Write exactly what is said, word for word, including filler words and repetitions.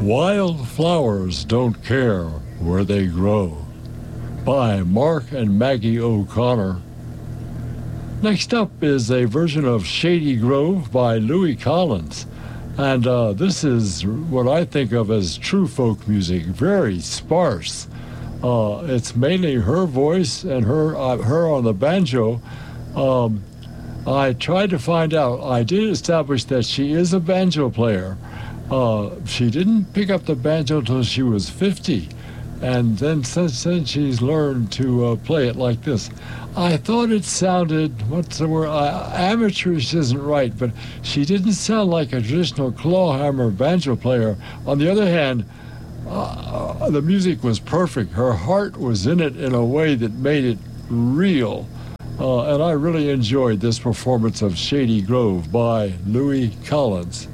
Wild Flowers Don't Care Where They Grow by Mark and Maggie O'Connor. Next up is a version of Shady Grove by Louis Collins. And uh, this is what I think of as true folk music, very sparse. Uh, it's mainly her voice and her uh, her on the banjo. Um, I tried to find out. I did establish that she is a banjo player. Uh, she didn't pick up the banjo until she was fifty, and then since then she's learned to uh, play it like this. I thought it sounded, what's the word, uh, amateurish isn't right, but she didn't sound like a traditional clawhammer banjo player. On the other hand, uh, the music was perfect. Her heart was in it in a way that made it real. Uh, and I really enjoyed this performance of Shady Grove by Louis Collins.